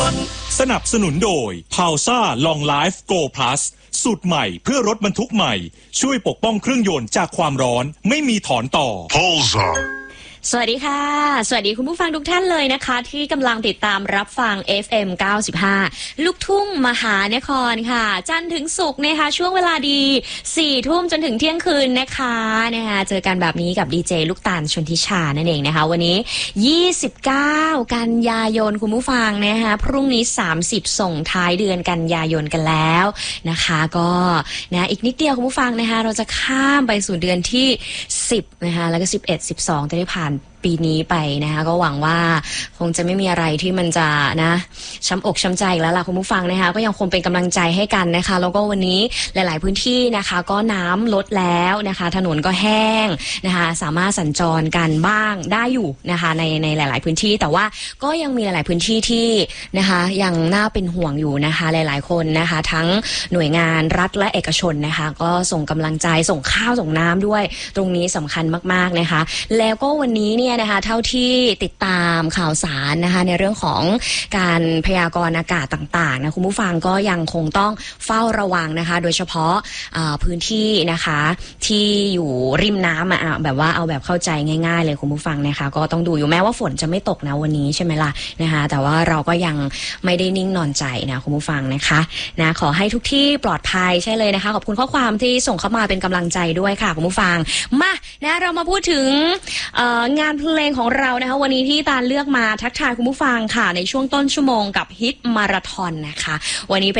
นต์สนับสนุนโดย Pausa Long Life Go Plus สูตรใหม่เพื่อรถบรรทุกใหม่ช่วยปกป้องเครื่องยนต์จากความร้อนไม่มีถอนต่อ Pausa สวัสดีค่ะสวัสดีคุณผู้ฟังทุกท่านเลยนะคะที่กำลังติดตามรับฟัง FM 95 ลูกทุ่งมหานครค่ะจันทร์ถึงศุกร์นะคะช่วงเวลาดี 4 ทุ่มจนถึงเที่ยงคืนนะคะเจอกันแบบนี้กับดีเจลูกตาลชนทิชานั่นเองนะคะวันนี้29กันยายนคุณผู้ฟังนะคะพรุ่งนี้30ส่งท้ายเดือนกันยายนกันแล้วนะคะก็นะอีกนิดเดียวคุณผู้ฟังนะคะเราจะข้ามไปสู่เดือนที่10นะคะแล้วก็11 12จะได้ผ่านปีนี้ไปนะคะก็หวังว่าคงจะไม่มีอะไรที่มันจะนะช้ำอกช้ำใจแล้วล่ะคุณผู้ฟังนะคะก็ยังคงเป็นกำลังใจให้กันนะคะแล้วก็วันนี้หลายๆพื้นที่นะคะก็น้ำลดแล้วนะคะถนนก็แห้งนะคะสามารถสัญจรกันบ้างได้อยู่นะคะในหลายๆพื้นที่แต่ว่าก็ยังมีหลายๆพื้นที่ที่นะคะยังน่าเป็นห่วงอยู่นะคะหลายๆคนนะคะทั้งหน่วยงานรัฐและเอกชนนะคะก็ส่งกำลังใจส่งข้าวส่งน้ำด้วยตรงนี้สำคัญมากๆนะคะแล้วก็วันนี้เนี่ยนะคะเท่าที่ติดตามข่าวสารนะคะในเรื่องของการพยากรณ์อากาศต่างๆนะคุณผู้ฟังก็ยังคงต้องเฝ้าระวังนะคะโดยเฉพาะพื้นที่นะคะที่อยู่ริมน้ำแบบว่าเอาแบบเข้าใจง่ายๆเลยคุณผู้ฟังนะคะก็ต้องดูอยู่แม้ว่าฝนจะไม่ตกนะวันนี้ใช่ไหมล่ะนะคะแต่ว่าเราก็ยังไม่ได้นิ่งนอนใจนะคุณผู้ฟังนะคะนะขอให้ทุกที่ปลอดภัยใช่เลยนะคะขอบคุณข้อความที่ส่งเข้ามาเป็นกำลังใจด้วยค่ะคุณผู้ฟังมานะเรามาพูดถึงงานเพลงของเรานะคะวันนี้ที่ตาลเลือกมาทักทายคุณผู้ฟังค่ะในช่วงต้นชั่วโมงกับฮิตมาราธอนนะคะวันนี้